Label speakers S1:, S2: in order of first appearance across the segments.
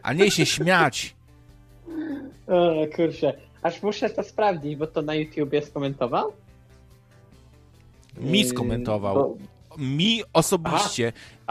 S1: a nie się śmiać.
S2: O kurczę, aż muszę to sprawdzić, bo to na YouTubie skomentował?
S1: Mi skomentował. Mi osobiście.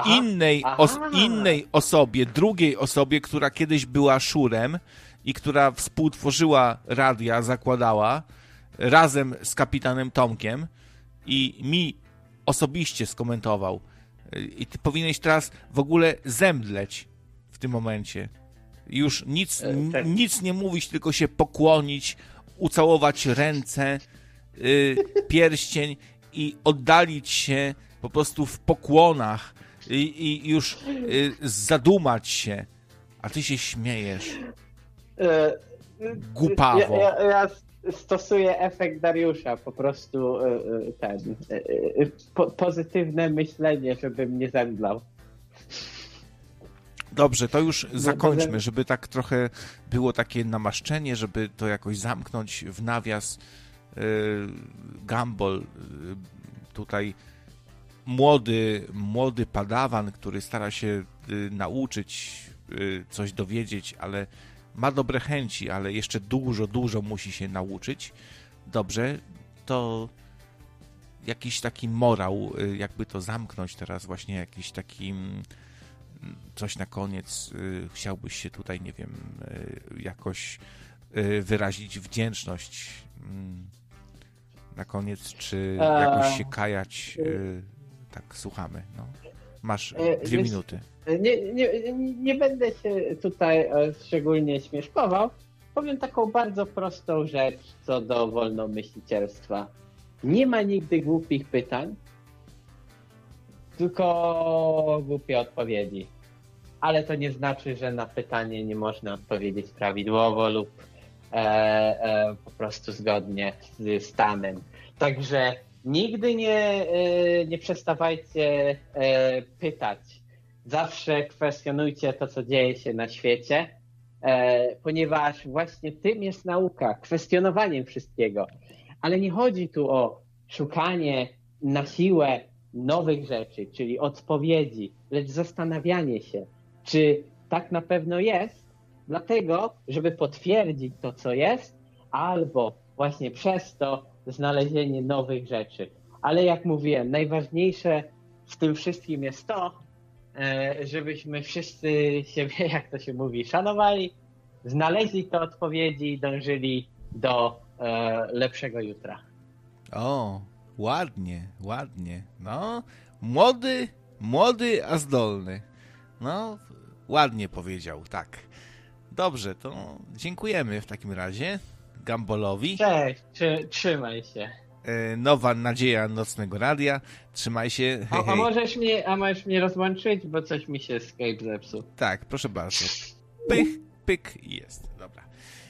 S1: Innej osobie, drugiej osobie, która kiedyś była szurem i która współtworzyła radia, zakładała razem z kapitanem Tomkiem i mi osobiście skomentował. I ty powinieneś teraz w ogóle zemdleć w tym momencie. Już nic nie mówić, tylko się pokłonić, ucałować ręce, pierścień i oddalić się po prostu w pokłonach i już zadumać się. A ty się śmiejesz. Głupawo.
S2: Ja stosuję efekt Dariusza, po prostu pozytywne myślenie, żebym nie zemdlał.
S1: Dobrze, to już zakończmy, żeby tak trochę było takie namaszczenie, żeby to jakoś zamknąć w nawias. Gumball, tutaj młody padawan, który stara się nauczyć, coś dowiedzieć, ale ma dobre chęci, ale jeszcze dużo musi się nauczyć. Dobrze, to jakiś taki morał, jakby to zamknąć teraz, właśnie jakiś taki coś na koniec, chciałbyś się tutaj, nie wiem, jakoś wyrazić wdzięczność na koniec, czy jakoś się kajać, tak, słuchamy, no. Masz 2 minuty.
S2: Nie będę się tutaj szczególnie śmieszkował. Powiem taką bardzo prostą rzecz co do wolnomyślicielstwa. Nie ma nigdy głupich pytań, tylko głupie odpowiedzi. Ale to nie znaczy, że na pytanie nie można odpowiedzieć prawidłowo lub po prostu zgodnie z stanem. Także nigdy nie przestawajcie pytać. Zawsze kwestionujcie to, co dzieje się na świecie, ponieważ właśnie tym jest nauka, kwestionowaniem wszystkiego. Ale nie chodzi tu o szukanie na siłę nowych rzeczy, czyli odpowiedzi, lecz zastanawianie się, czy tak na pewno jest, dlatego, żeby potwierdzić to, co jest, albo właśnie przez to znalezienie nowych rzeczy. Ale jak mówiłem, najważniejsze w tym wszystkim jest to, żebyśmy wszyscy siebie, jak to się mówi, szanowali, znaleźli te odpowiedzi i dążyli do lepszego jutra.
S1: O, ładnie. No, młody, a zdolny. No, ładnie powiedział, tak. Dobrze, to dziękujemy w takim razie Gumballowi.
S2: Cześć, trzymaj się.
S1: Nowa nadzieja Nocnego Radia. Trzymaj się. Hej,
S2: a możesz mnie rozłączyć, bo coś mi się Skype zepsuł.
S1: Tak, proszę bardzo. Pyk i jest. Dobra.